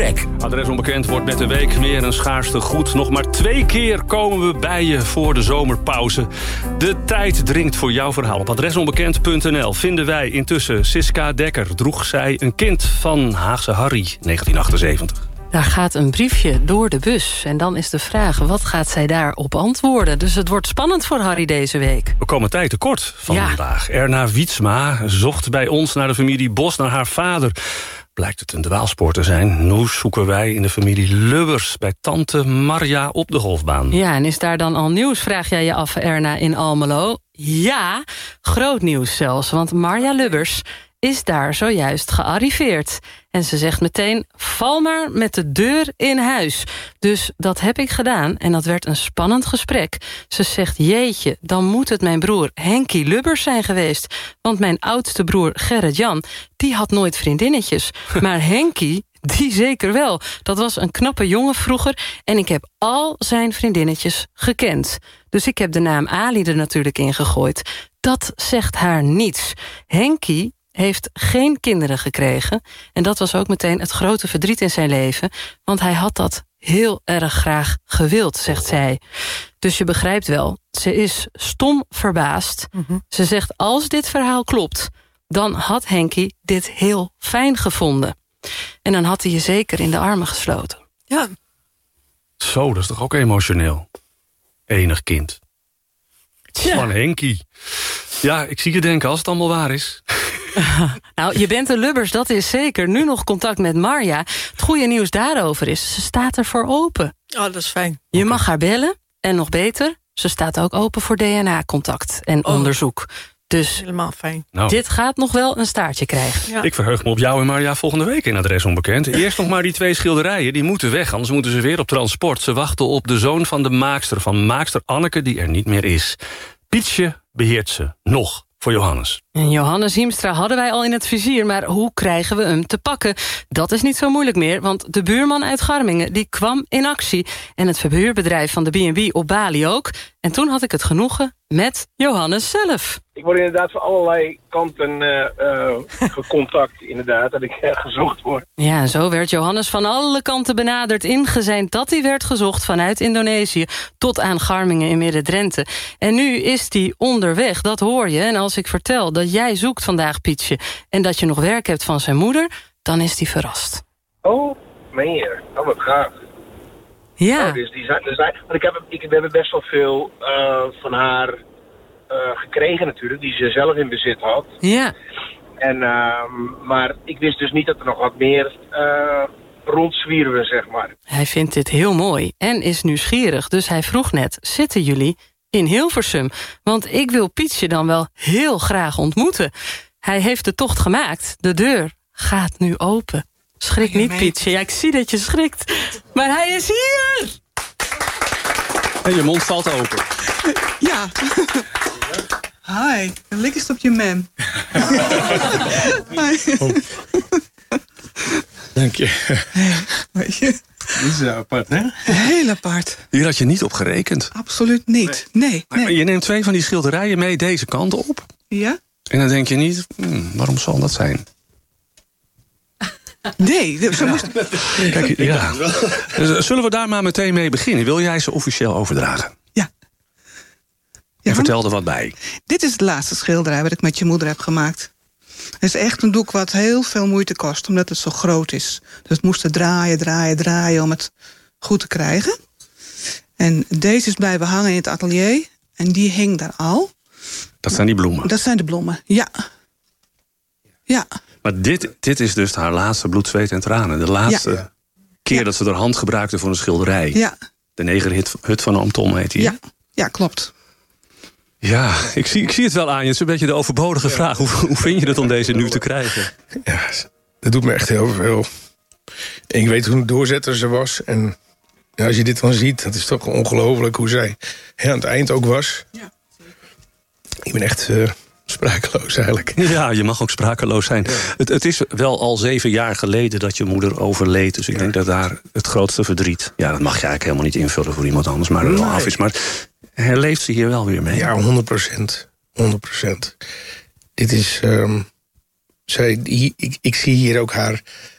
Kijk. Adres onbekend wordt met de week meer een schaarste goed. Nog maar 2 keer komen we bij je voor de zomerpauze. De tijd dringt voor jouw verhaal. Op adresonbekend.nl vinden wij intussen Siska Dekker. Droeg zij een kind van Haagse Harry, 1978. Daar gaat een briefje door de bus. En dan is de vraag, wat gaat zij daarop antwoorden? Dus het wordt spannend voor Harry deze week. We komen tijd tekort vandaag. Erna Wietsma zocht bij ons naar de familie Bos, naar haar vader. Blijkt het een dwaalspoor te zijn. Nu zoeken wij in de familie Lubbers bij tante Marja op de golfbaan. Ja, en is daar dan al nieuws, vraag jij je af, Erna, in Almelo? Ja, groot nieuws zelfs, want Marja Lubbers is daar zojuist gearriveerd. En ze zegt meteen, val maar met de deur in huis. Dus dat heb ik gedaan en dat werd een spannend gesprek. Ze zegt, jeetje, dan moet het mijn broer Henkie Lubbers zijn geweest. Want mijn oudste broer Gerrit-Jan, die had nooit vriendinnetjes. Maar Henkie, die zeker wel. Dat was een knappe jongen vroeger en ik heb al zijn vriendinnetjes gekend. Dus ik heb de naam Ali er natuurlijk in gegooid. Dat zegt haar niets. Henkie heeft geen kinderen gekregen. En dat was ook meteen het grote verdriet in zijn leven. Want hij had dat heel erg graag gewild, zegt zij. Dus je begrijpt wel, ze is stom verbaasd. Ze zegt, als dit verhaal klopt, dan had Henkie dit heel fijn gevonden. En dan had hij je zeker in de armen gesloten. Ja. Zo, dat is toch ook emotioneel? Enig kind. Van Henkie. Ja, ik zie je denken, als het allemaal waar is. Nou, je bent een Lubbers, dat is zeker. Nu nog contact met Marja. Het goede nieuws daarover is, ze staat ervoor open. Oh, dat is fijn. Je mag haar bellen, en nog beter, ze staat ook open voor DNA-contact en onderzoek. Dus helemaal fijn. Nou, dit gaat nog wel een staartje krijgen. Ja. ik verheug me op jou en Marja volgende week in Adres Onbekend. Eerst nog maar die 2 schilderijen, die moeten weg, anders moeten ze weer op transport. Ze wachten op de zoon van de maakster, van maakster Anneke, die er niet meer is. Pietje beheert ze nog voor Johannes. En Johannes Hiemstra hadden wij al in het vizier, maar hoe krijgen we hem te pakken? Dat is niet zo moeilijk meer, want de buurman uit Garmingen die kwam in actie. En het verhuurbedrijf van de B&B op Bali ook. En toen had ik het genoegen met Johannes zelf. Ik word inderdaad van allerlei kanten gecontact, inderdaad, dat ik gezocht word. Ja, en zo werd Johannes van alle kanten benaderd, ingezeind dat hij werd gezocht vanuit Indonesië tot aan Garmingen in Midden-Drenthe. En nu is hij onderweg, dat hoor je. En als ik vertel dat jij zoekt vandaag, Pietje, en dat je nog werk hebt van zijn moeder, dan is hij verrast. Oh, meen je? Oh, wat gaaf. Ja. Oh, dus want we hebben best wel veel van haar gekregen natuurlijk, die ze zelf in bezit had. Ja. En, maar ik wist dus niet dat er nog wat meer rondzwierven, zeg maar. Hij vindt dit heel mooi en is nieuwsgierig. Dus hij vroeg net, zitten jullie in Hilversum? Want ik wil Pietje dan wel heel graag ontmoeten. Hij heeft de tocht gemaakt. De deur gaat nu open. Schrik niet, Pietje. Ja, ik zie dat je schrikt. Maar hij is hier! En je mond valt open. Ja. Hi, een likkerstopje mem. Hi. Oh. Dank je. Weet je? Dit is apart, hè? Heel apart. Hier had je niet op gerekend. Absoluut niet. Nee. Maar je neemt 2 van die schilderijen mee deze kant op. Ja? En dan denk je niet, waarom zal dat zijn? Nee, ze moest... Kijk, ja. Zullen we daar maar meteen mee beginnen? Wil jij ze officieel overdragen? Ja. En vertel er wat bij. Dit is het laatste schilderij wat ik met je moeder heb gemaakt. Het is echt een doek wat heel veel moeite kost, omdat het zo groot is. Dus het moest draaien om het goed te krijgen. En deze is blijven hangen in het atelier. En die hing daar al. Dat zijn die bloemen? Dat zijn de bloemen, ja. Ja. Maar dit is dus haar laatste bloed, zweet en tranen. De laatste keer dat ze haar hand gebruikte voor een schilderij. Ja. De negerhut van Oom Tom heet die. Ja, klopt. Ja, ik zie het wel aan je. Het is een beetje de overbodige vraag. Hoe vind je het om deze nu te krijgen? Ja, dat doet me echt heel veel. En ik weet hoe een doorzetter ze was. En ja, als je dit dan ziet, dat is toch ongelooflijk hoe zij aan het eind ook was. Ja, ik ben echt sprakeloos eigenlijk. Ja, je mag ook sprakeloos zijn. Ja. Het is wel al 7 jaar geleden dat je moeder overleed. Dus ik denk dat daar het grootste verdriet... Ja, dat mag je eigenlijk helemaal niet invullen voor iemand anders. Maar dat wel af is. Maar herleeft ze hier wel weer mee? Ja, 100%. Dit is... ik zie hier ook haar